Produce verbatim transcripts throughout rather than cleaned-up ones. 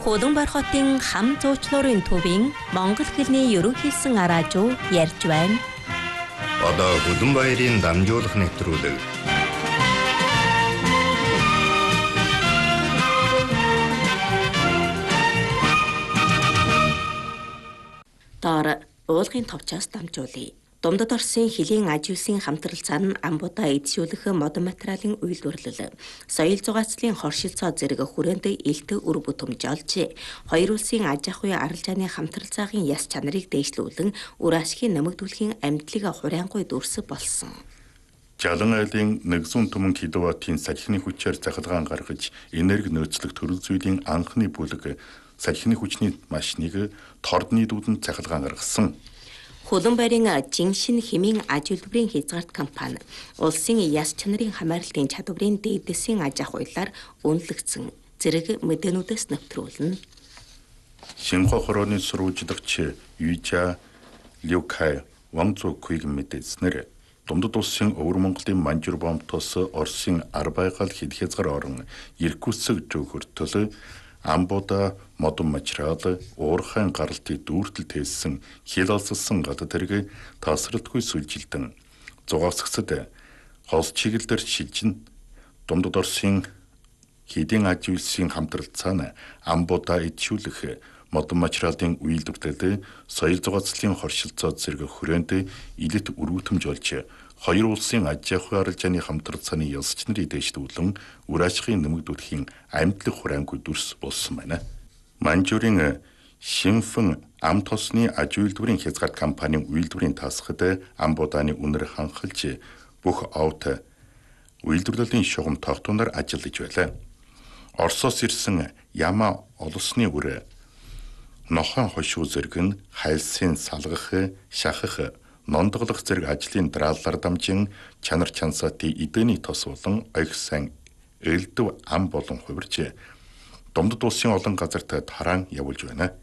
Хуланбар хотын хам зуучлуурын төвийн Монгол хэлний ерөнхийлсөн араажуу ярьж байна. Одоо Хуланбаярын дамжуулах нэвтрүүлэг. Доор уулгын товчоос дамжуулъя. Думдад Оросын хилийн аж үйлсийн хамтралцаа нь амбуудаа эдшүүлэх модон материалын үйлдвэрлэл, соёл зугаацлын хоршилцоо зэрэг хүрээнд илт үр бүтэмж олж, хоёр улсын аж ахуйн арилжааны хамтралцаагийн яс чанарыг дээшлүүлэн үр ашгийг нэмэгдүүлэхийн амьдлыг хураангуй дүрс болсон. Жалан айлын нэгдсэн түмэн киловаттын салхины хүчээр захалгаан гаргаж, энерги нөөцлөх төрөл зүйлийн анхны бүлэг салхины хүчний машиныг тордны дүүдэнд захалгаан гаргасан. Хуланбайрын Жиншин хэмээн аж үйлдвэрийн хязгаарт компани улсын яс чанарын хамааралтын чадварын дээдэсийн аж ахуйлаар үнэлэгдсэн зэрэг мэдээнүүдээс нэвтрүүлнэ. Шинхо хорооны сурвалжлагч Южа Люкай Ванцукуйг мэдээснээр Думдад улсын Өвөр Монголын Манжур бомтос Оросын Арбайгал хэд хязгаар орон Иркутск жөөхөртөл Амбуда модон материал уурхайн гаралтыг дүүртэл тээсэн хил олссон гадад тэрэг тасралтгүй сүлжилдэн зугаасгсад холс чиглэлээр шилжин Думдад Оросын хэдийн аж үйлсийн хамтралцаа нь Амбуда эдшүүлэх модон материалын үйлдвэрлэлд соёл зугаацлын хоршилцоо зэрэг хүрээнд илэт өргөтөмж болж хоёр улсын аж ахуйн арилжааны хамтралцааны ялсч нарыг дээшлүүлэн үр ашигын нэмэгдүүлэхийн амьдлаг хураангуй дүрс болсон байна. Манжурын Шинфэн ам тосны аж үйлдвэрийн хязгаарт компанийн үйлдвэрийн тасгад Амбудааны үнэр ханхалж бүх овт үйлдвэрлэлийн шугам тогтооноор ажиллаж байлаа. Оросоос ирсэн Яма олсны үр нохон хошуу зэрэг нь хайлсын салгах, шахах, нондголох зэрэг ажлын дараалалаар дамжин чанар чансаатын эдэний тос болон ойгсан элдв ам болон хувирч Думдад улсын олон газарт тараан явуулж байна.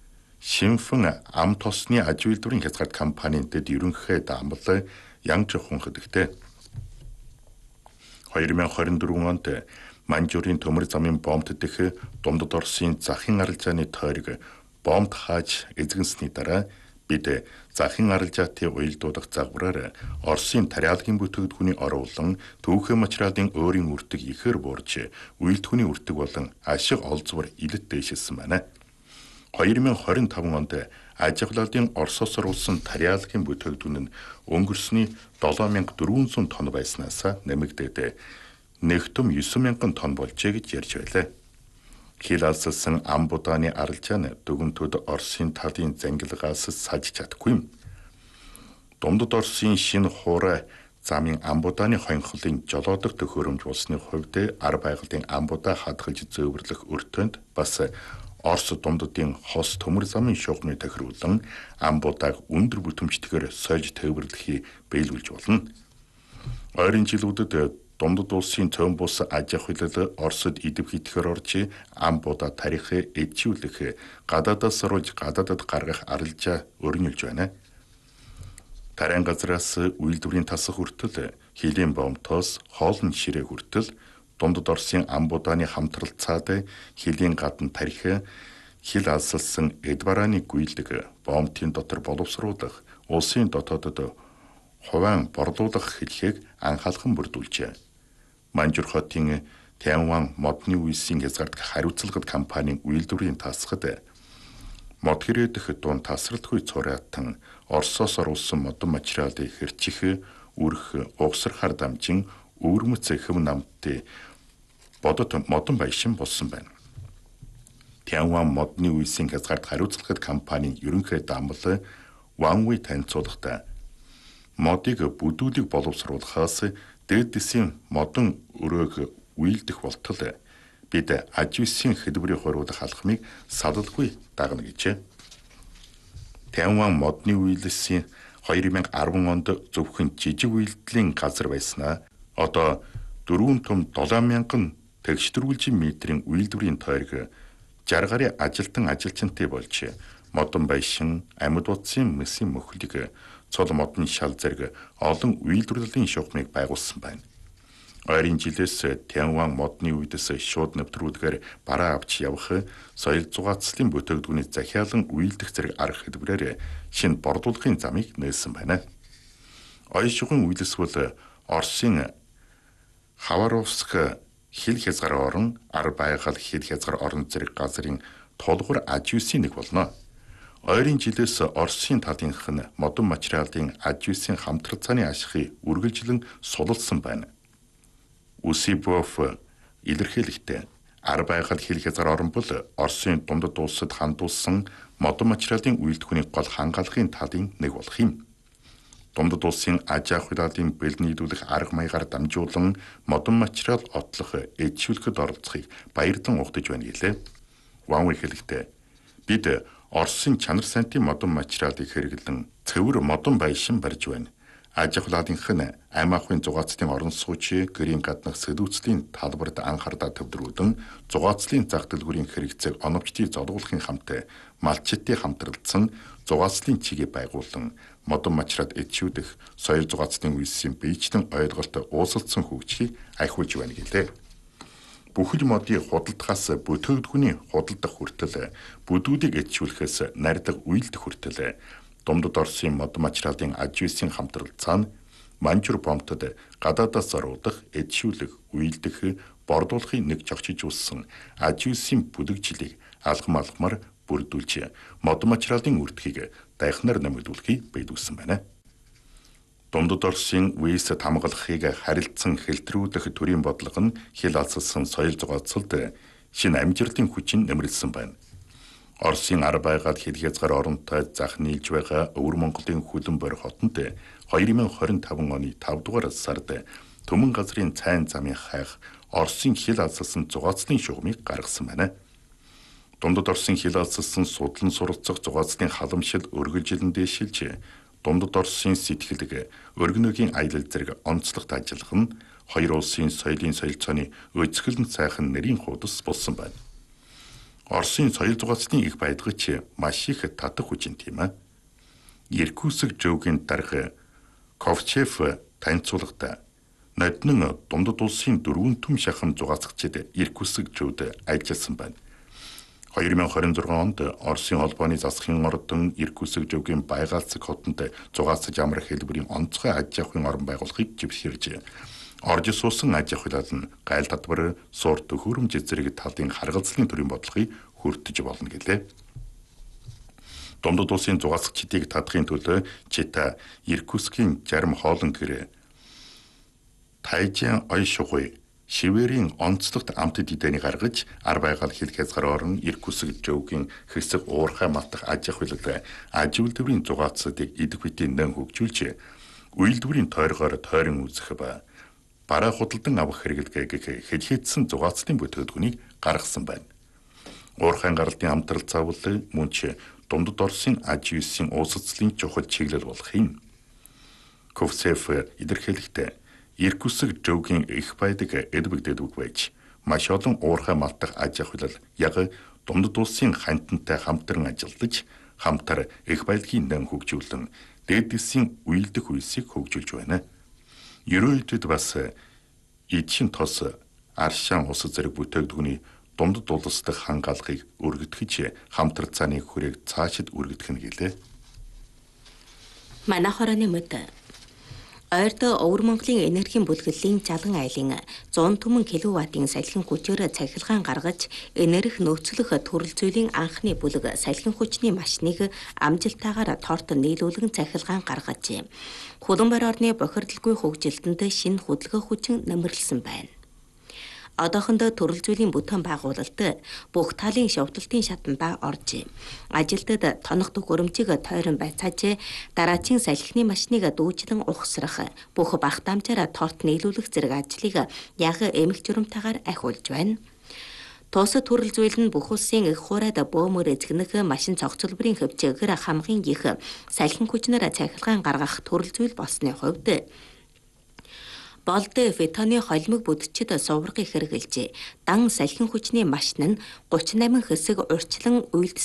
Шинфэн ам тосны аж үйлдвэрийн хязгаарт компанийн дэд ерөнхий даамал Ян Жохун хөдөгтэй. хоёр мянга хорин дөрвөн онд Манжурын төмөр замын бомбт дэх Думдад Оросын захын арилжааны тойрог бомб хааж эзэгнсний дараа бид захын арилжаатын уялдуулах загвараар Оросын тариалгын бүтээгдэхүүний оруулан түүхэн материалын өөрийн үртэг ихээр буурж уялдхүүний үртэг болон ашиг олзвар илэт дээшилсэн байна. хоёр мянга хорин таван онд аж ахуйлын Оросоос оруулсан тариалгын бүтээгдэхүүн нь өнгөрсний долоо мянга дөрвөн зуун тонн байснаас нэмэгдээд нэгтум есен мянган тонн болжээ гэж ярьж байлаа. Хил алсалсан Амбудааны арилжааны дүгнтүүд Оросын талын зангилгаас саж чадахгүй. Думдад Оросын шинэ хуурай замын Амбудааны хонхлын жолоодох төхөөрөмж болсны хувьд Арбайгалын Амбудаа хадгалж зөөвөрлөх өртөнд бас Орос Думдадын хос төмөр замын шугамыг тохируулан Амбудааг өндөр бүтэмжтэйгээр сольж төвөрлөхийг биелүүлж болно. Ойрын жилүүдэд Думдад улсын цөөн бус аж ахуйлал Оросд идэв хийхээр орж Амбуда тарихыг эдшүүлэх гадаадаас оруулж гадаадад гаргах арилжаа өрнөлж байна. Тарайн газраас үйлдвэрийн тасах хүртэл хилийн бомтоос хоолн ширээ хүртэл Думдад Оросын Амбудааны хамтралцаад хилийн гадна тарих хил алсалсан эдбарааны гүйлдэг бомтын дотор боловсруулах улсын дотоодод хуваан борлуулах хэлхийг анхаалхан бүрдүүлжээ. Манжур хотын Тянван модны үйлсийн хязгаарт хариуцлагад компанийн үйлдвэрийн тасгад мод хэрэгдэх дуун тасралтгүй цураатан Оросоос оруулсан модон материалыг хэрчих, үрх, угсархаар дамжин өвөрмөц хэв намт бодот модон байшин болсон байна. Тянван модны үйлсийн хязгаарт хариуцлагад компанийн ерөнхий даамал Ванвей танилцуулахдаа модыг бүдүүлэг боловсруулахаас дээдэсийн модон өрөөг үйлдэх болтол бид аж үйлсийн хэлбэрийг хоруулах алхмыг салалгүй дагна гэжээ. Тянван модны үйлсийн хоёр мянга арван онд зөвхөн жижиг үйлдлийн газар байснаа одоо дөрвөн том долоо мянган тэгштрүүлжин метрийн үйлдвэрийн тойрог жаргал гаруй ажилтан ажилчинтай болж модон байшин, амьд утсын мэсийн мөхлөг, цол модон шал зэрэг олон үйлдвэрлэлийн шугамыг байгуулсан байна. Ойрын жилээс Тяньван модны үедээс шууд нэвтрүүлгээр бараа авч явах соёл зугаацлын бүтээгдэхүүний захиалан үйлдэх зэрэг арга хэлбэрээр шинэ бордуулгын замыг нээсэн байна. Оён шугын үйлс бол Оросын Хабаровск хил хязгаар орон ар байгаль хил хязгаар орон зэрэг газрын тулгуур аж үйлсийн нэг болно. Ойрын жилээс Оросын талынх нь модон материалын аж үйлсийн хамтрал цааны ашигыг үргэлжлэн сулалсан байна. Усибов илэрхийлэхдээ ар байгаль хил хязгаар орон бол Оросын дундад улсад хандуулсан модон материалын үйлдвэрийн гол хангаалгын талын нэг болох юм. Дундад улсын аж ахуй талын бэлэн нийлүүлэх арга маягаар дамжуулан модон материал отлох эдшүүлэхэд оролцохыг баярлан угтаж байна гэлээ. Ван хэлэхдээ бид Оросын чанар сантын модон материалыг хэрэглэн цэвэр модон байшин барьж байна. Аж ахуй талынх нь амь ахуйн зугаацлын орон сууч гэрийн гаднах сэтгүүцлийн талбарт анхаардаа төвдрүүлэн зугаацлын зах дэлгүүрийн хэрэгцээг оновчтыг зодуулахын хамт малчитыг хамтралдсан зугаацлын чигийг байгуулан модон материал эдшүүдэх соёл зугаацлын үйлсийн биечлэн ойлголт уусалдсан хөгжлийг ахиулж байна гэлээ. Бүхэл модын худалдахаас бүтээгдэхүүний худалдах хүртэл бүдүүдийг эдшүүлэхээс нарийнх үйлдэх хүртэл Дундад Оросын модон материалын аж үйлсийн хамтрал цаана Манжур бомтод гадаадаас оруулах, эдшүүлэх, үйлдэх, бордуулахын нэг зохицож үүссэн аж үйлсийн бүлэгжлийг алхам алхмаар бүрдүүлж модон материалын үрдхийг дайхнаар нэмэгдүүлэхийг биелүүлсэн байна. Дундад Оросын виз хамгаалахыг харилцан хэлтрүүлэх төрийн бодлого нь хил алсалсан соёл зугаацалд шинэ амжилтын хүчин нэмэрсэн байна. Оросын ар байгаль хил хязгаар оронтой зах нийлж байгаа Өвөр Монголын Хүлэнборь хотод две тысячи двадцать пять оны петый дугаар сард Төмөн газрын цайн замын хайх Оросын хил алсалсан зугаацлын шугамыг гаргасан байна. Дундад Оросын хил алсалсан судлан суралцах зугаацлын халамжил өргөлжилэн дээшилж Дундад Оросын сэтгэлэг өргөнөөгийн аялал зэрэг онцлогт ажиллах нь хоёр улсын соёлын солилцооны өцгөлн сайхан нэрийн хуудас болсон байна. Оросын соёл зугаацлын их байдгач маш их татах хүчин тийм ээ. Иркутск жөөгийн дарга Ковчев танилцуулгатай ноднон дундад улсын дөрвөн түм шахам зугаацагчид Иркутск жөөд ажилласан байна. две тысячи двадцать шесть онд Оросын холбооны засгийн ордон Иркутск жөөгийн Байгаалцэг хотод зугаацж амар хэлбэрийн онцгой аж ахуйн орон байгуулахыг живширж орж суусан аж ахуй тал нь гайл татвар, суур төхөөрөмж зэрэг талын харгалзлын төрийн бодлогыг хүртэж болно гэлээ. Дундад улсын зугаацчдыг татахын төлөө Чита Иркутскийн зарим хоолн гэр Тайжан ой шугуй шивэрийн онцлогт амтд эдэнийг гаргаж ар байгаль хил хязгаар орон Иркутск жөөгийн хэсэг уурхай матах аж ахуйлаг аж үйлдвэрийн зугаацуудыг идэх битийн нэн хөгжүүлж үйлдвэрийн тойргоор тойрон үүсэх ба бараа худалдан авах хэрэглэгийг хэлхийдсэн зугаацлын бүтээгдэхүүнийг гаргасан байна. Уурхайн гаралтын хамтрал цаавал мөн ч Дундад Оросын аж үйлсийн уусацлын чухал чиглэл болох юм. Ковцев илэрхийлэхдээ Иркутск жөөгийн их байдаг эдбэгдэдэг байж маш олон уурхай малтах аж ахуйлал яг Дундад улсын хантантай хамтран ажиллаж хамтар их баялагын нэн хөгжүүлэн дээдсийн үйлдэх үйлсийг хөгжүүлж байна. Ерөөдөд бас эдшин тос аршаан ус зэрэг бүтээгдэхүүний дундад улс дахь хангаалгыг өргөдгөж хамтрал цааны хүрээг цаашид өргөдгөх нь гэлээ. Манай хорооны мод ойрд Өвөр Монголын энергийн бүлэглэлийн жалган айлын зуун түмэн киловаттын салхин хүчээр цахилгаан гаргаж энерги нөөцлөх төрөл зүйлийн анхны бүлэг салхин хүчний машиныг амжилттайгаар торт нийлүүлэн цахилгаан гаргаж Хүлэнборь орны бохирдолгүй хөгжилтөнд шинэ хөдөлгөөн хүчин нэмэрлсэн байна. Одоохондоо төрөл зүйлийн бүтээн байгуулалт бүх талын шовдлтын шатандаа орж ажилтад тонох төхөөрөмжийг тойрон байцааж дараачийн салхины машиныг дүүжлэн ухсрах бүх бах дамжаараа торт нийлүүлэх зэрэг ажлыг яг эмх журамтайгаар ахиулж байна. Тус төрөл зүйл нь бүх улсын их хуурайд бөөмөр эзэгнэх машин цогцлборын хөвчөөр хамгийн их салхин хүчнээр цахилгаан гаргах төрөл зүйл болсны хувьд болд фетоны холимог бүдчид суврагыг хэрэгжилж дан салхин хүчний машин нь гуравч восемь хэсэг урьдчилан үйлдсэн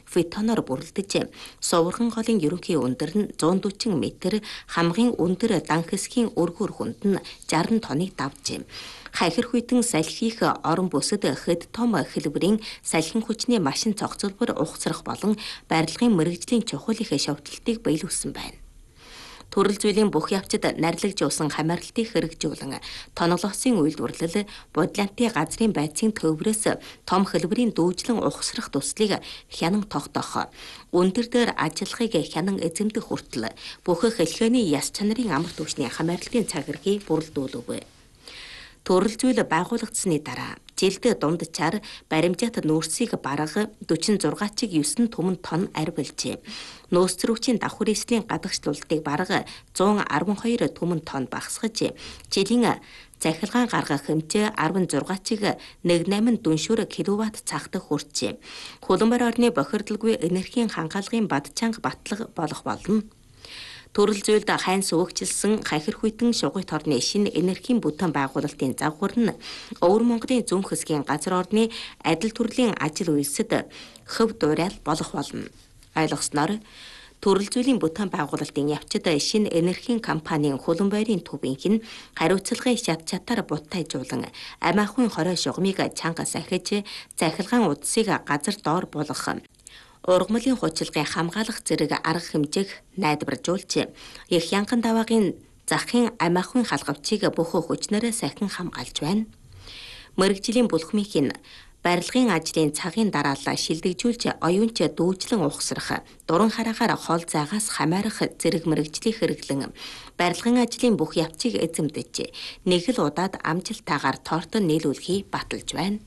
фитоноор бүрэлдэж, Сувраган голын ерөнхий өндөр нь зуун дөрвөн метр, хамгийн өндөр дан хэсгийн өргөр хүнд нь шарсан тоныг давжээ. Хахир хүйтэн салхих орон бүсэд хэд том хэлбэрийн салхин хүчний машин цогцлбор ухсрах болон барилгын мэрэгжлийн чухал их шавталтыг биелүүлсэн байна. Төрөл зүйлийн бүх явцад нарлагж усан хамаарлтыг хэрэгжүүлэн тоноглосын үйлдвэрлэл бодлантын газрын байцын төврөөс том хэлбэрийн дүүжлэн ухсрах төслийг хянан тогтоох, өндөр дээр ажиллахыг хянан эзэмдэх хүртэл бүх хэлхээний яс чанарын амар түвшний хамаарлтын цагиргийг бүрэлдүүлв. Төрөл зүйл байгуулагдсны дараа жилдээ дундчаар баримжаат нүүрсийг бараг дөрвөн чиг девять түмэн тонн арвилжээ. Нөөцрүүчийн давхар эслийн гадагшлуултыг бараг зуун арван хоёр түмэн тонн багасгаж, жилийн захилгаан гаргах хэмжээ арван зургаан чиг дагнамын дүншүүр киловатт цагт хүрчээ. Хөлбөмбөр орны бохирдолгүй энергийн хангаалгын бад чанга батлаг болох болно. Төрөл зүйлд хайн сувгчилсан хахир хүйтэн шугуйт орны шинэ энергийн бүтээн байгуулалтын загвар нь Өвөр Монголын зүүн хэсгийн газар орны адил төрлийн ажил үйлсэд хөв дуурай болох болно. Ойлгосноор төрөл зүйлийн бүтээн байгуулалтын явцад шинэ энергийн компанийн хөлбөмбөрийн төвийнх нь хариуцлагын шат чатаар бутайжуулан амиахын хорой шугамыг чанга сахиж захилгаан удсыг газар доор болгох, ургамлын хуучилгын хамгаалах зэрэг арга хэмжээг найдваржуулж, их янган даваагийн захын амиахын халгавчийг бүх хүчнээрээ сахин хамгаалж байна. Мэргэжлийн бүлхмийн барилгын ажлын цагийн дараалал шилдэгжүүлж оюунч дүүжлэн ухсрах, дуран хараагаар хол заагаас хамаарах зэрэг мэргэжлийн хэрэглэн барилгын ажлын бүх явцыг эзэмдэж, нэг л удаад амжилттайгаар тоортон нийлүүлэхийг баталж байна.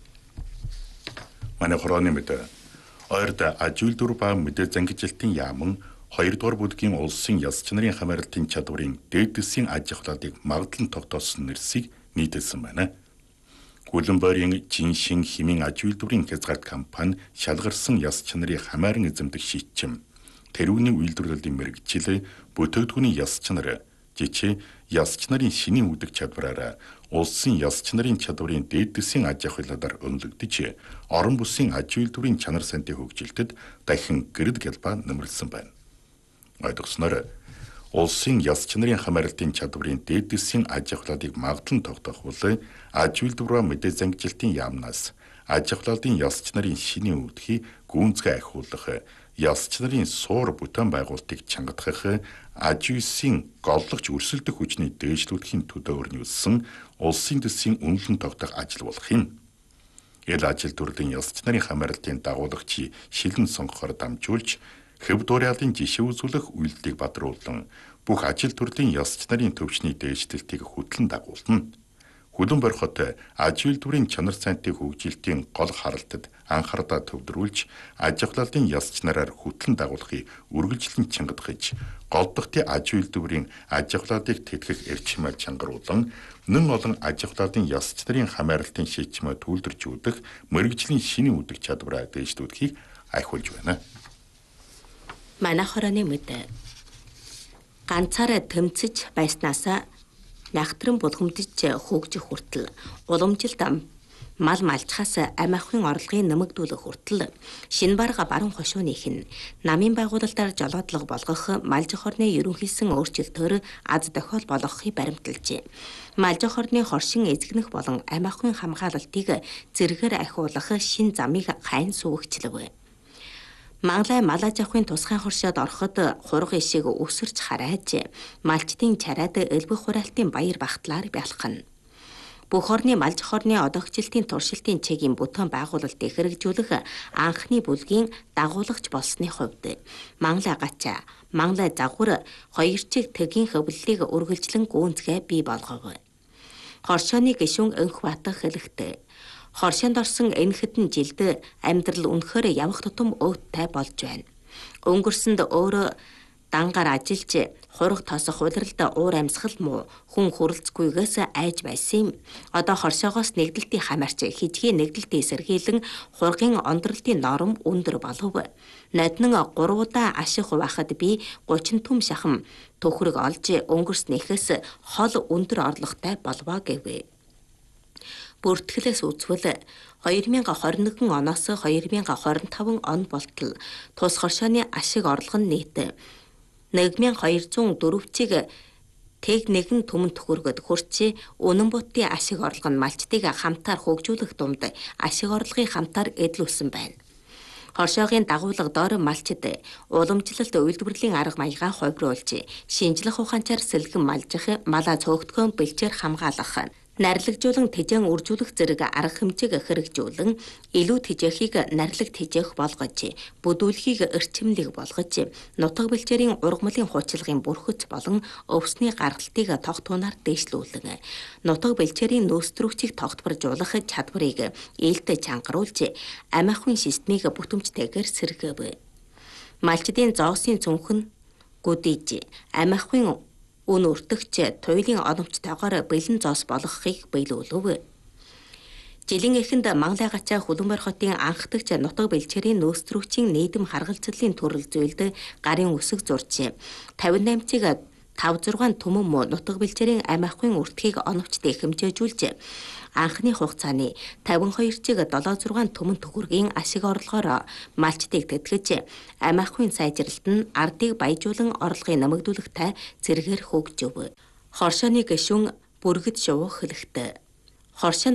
Манай хорооны мэдээ ойрд аж үйлдвэр ба мэдээ зангижилтын яаман хоёрдугаар бүлгийн улсын яс чанарын хамааралтын чадварын дээд дэсийн аж ахуйлыг магадлан тогтоосон нэрсийг нийтэлсэн байна. Хөлбөмбөрийн жиншин химийн аж үйлдвэрийн хязгаарт компани шалгарсан яс чанарыг хамааран эзэмдэх шийдчим, тэрүүний үйлдвэрлэлийн мэргэжил, бүтээгдэхүүний яс чанар, жишээ яс чанарын шинийн үүдэг чадвараараа улсын яс чанарын чадварын дээд дэсийн аж ахуйлаар өнлөгдөж, орон бүсийн аж үйлдвэрийн чанар сантын хөгжилтэд дахин гэрд гялбаа нэмэрлсэн байна. Ойлгосноор улсын яс чанарын хамааралтын чадварын дээд дэсийн аж ахуйлыг магадлан тогтоох бол аж үйлдвэр ба мэдээ зангижилтын яамнаас аж ахуйлын яс чанарын шинийн үүдхийг гүнзгий ахиулах, яс чанарын суур бүтээн байгуулалтыг чангадах, аж үйлсийн голлогч өрсөлдөх хүчний дээшлүүлэхийн төдөө өрнүүлсэн улсын дэсийн үнэлэн тогтоох ажил болох юм. Эл ажил төрлийн яс чанарын хамааралтын дагуулагчийг шилэн сонгохоор дамжуулж, хэв дуурайлын жишээ үзүүлэх үйлдэлийг бадруулан бүх ажил төрлийн яс чанарын төвчний дээшлэлтийг хөтлөн дагуулна. Хөлбөмбөр хот аж үйлдвэрийн чанар сантын хөгжилтийн гол харалтад анхаардаа төвлөрүүлж, аж ахуйлын яс чанараар хөтлөн дагуулахыг үргэлжлэн чангадгаж, голдохтын аж үйлдвэрийн аж ахуйлыг тэтгэх эрчимээ чангаруулан, нэн олон аж ахуйлын яс чанарын хамааралтын шийдвэрээ түүлдэрч өгөх мэргэжлийн шинийн үүдэг чадвараа дээшлүүлэхийг айхуулж байна. Манай хорооны мэдээ ганцаараа тэмцэж байснаас нягтран булгамдж хөгжих хүртэл, уламжилт мал малчхаас амиахын орлогын нэмэгдүүлэх хүртэл шинэ барга баруун хошууных нь намын байгуулалтаар жолоодлого болгох малжих орны ерөнхийсэн өөрчлөлтөөр аз дохиол болгохыг баримталжээ. Малжих орны хоршин эзэгнэх болон амиахын хамгаалалтыг зэрэгээр ахиулах шинэ замыг хайн сувгчлав. Манглай мал аж ахуйн тусгай хоршоод ороход хурга ишиг өсөрч харааж, малчдын чараад элбэх хураалтын баяр багтлаар бялхана. Бүх орны малжих орны одоогчлтын туршилтын чигийн бүтээн байгуулалтыг хэрэгжүүлэх анхны бүлгийн дагуулагч болсны хувьд Манглай гачаа, Манглай загвар хоёр чиг тэгийн хөвлөлийг үргэлжлэн гүнзгий бий болгов. Хоршооны гишүүн өнх батах хэлэхдээ хоршоонд орсон энэ хэдэн жилд амьдрал үнэхээр явах тутам өөдтэй болж байна. Өнгөрсөнд өөрөө дангаар ажиллаж, хураг тосох улиралд уур амьсгал муу хүн хүрэлцгүйгээс айж байсан юм. Одоо хоршоогоос нэгдэлтийн хамаарч хижгийн нэгдэлтийн сэргийлэн хургийн ондролтын норм өндөр болов. Ноднон гурван удаа ашиг хуваахад би гучин түм шахам төхрөг олж өнгөрснийхээс хол өндөр орлоготой болвоо гэвэ. Бүртгэлээс үзвэл хоёр мянга хорин нэгэн оноос хоёр мянга хорин таван он болтол тус хоршооны ашиг орлого нь нийт нэг мянга хоёр зуун дөрвцийг тэг нэгэн түмэн төхөргөд хурци үнэн буудын ашиг орлого нь малчдыг хамтаар хөгжүүлэх думд ашиг орлогын хамтаар эдлүүлсэн байна. Хоршоогийн дагуулга доор малчид уламжлалт үйлдвэрлэлийн арга маягаа хувируулж, шинжлэх ухаанчаар сэлгэн малжих, малаа цөөгтгөн бэлчээр хамгаалах, нарлагжуулан тэжээн үржүүлэх зэрэг арга хэмжээг хэрэгжүүлэн илүү тэжээхийг нарлагт тэжээх болгож, бүдүүлгийг эрчимлэг болгож, нутаг бэлчээрийн ургамлын хуучлагын бүрхөц болон өвсний гаргалтыг тогтуунаар дэвшлүүлэн, нутаг бэлчээрийн нөөцтрөгчийг тогтворжуулах чадварыг ээлтэй чангаруулж, амь ахуйн системийг бүтэмжтэйгээр сэргээв. Малчдын зоосын цүнх нь гүдийж, амь ахуйн үн өртөгч туйлын оновчтойгоор бэлэн зоос болгохыг биелүүлв. Жилийн эхэнд Манлайгачаа Хүлэмбар хотын анхдагч нутаг бэлчээрийн нөөцтрөгчийн нийгэм харгалзлын төрөл зүйлд гарын үсэг зурж, тавин наймцыг тав зургаан түмэн муу нутаг бэлчээрийн амь ахуйн үртгийг оновчтой хэмжээжүүлж, анхны хугацааны тавин хоёр чиг долоо зургаан түмэн төхөргийн ашиг орлогоор малчдыг тэтгэж, амь ахуйн сайжралт нь ардыг баяжуулан орлогыг нэмэгдүүлэхтэй зэргээр хөгжөв. Хоршооны гишүүн бүргэд шувуу хэлэхдээ хоршоо